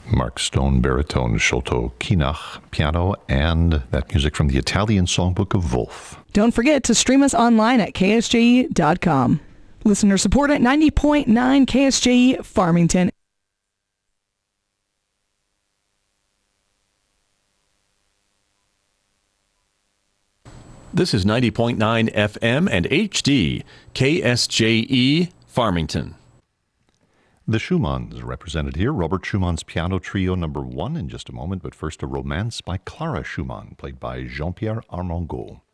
Mark Stone, baritone, Sholto Kinach, piano, and that music from the Italian songbook of Wolf. Don't forget to stream us online at ksje.com. Listener support at 90.9 KSJE Farmington. This is 90.9 FM and HD, KSJE Farmington. The Schumanns are represented here. Robert Schumann's Piano Trio No. 1 in just a moment, but first a romance by Clara Schumann, played by Jean-Pierre Armengaud.